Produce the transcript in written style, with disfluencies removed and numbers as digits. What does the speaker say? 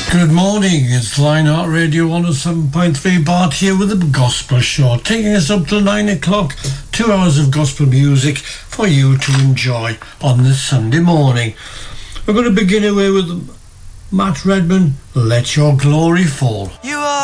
Good morning, it's Lionheart Radio 107.3 Bart here with the Gospel Show, taking us up till 9 o'clock, 2 hours of gospel music for you to enjoy on this Sunday morning. We're going to begin away with Matt Redman, Let Your Glory Fall. You are